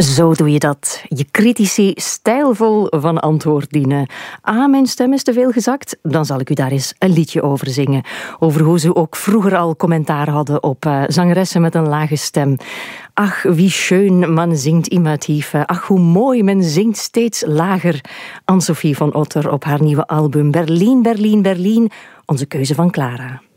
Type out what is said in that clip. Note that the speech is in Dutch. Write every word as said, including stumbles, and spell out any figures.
Zo doe je dat. Je critici stijlvol van antwoord dienen. Ah, mijn stem is te veel gezakt? Dan zal ik u daar eens een liedje over zingen. Over hoe ze ook vroeger al commentaar hadden op uh, zangeressen met een lage stem. Ach, wie schön man zingt immer tiefer. Ach, hoe mooi men zingt steeds lager. Anne-Sophie van Otter op haar nieuwe album Berlin, Berlin, Berlin. Onze keuze van Clara.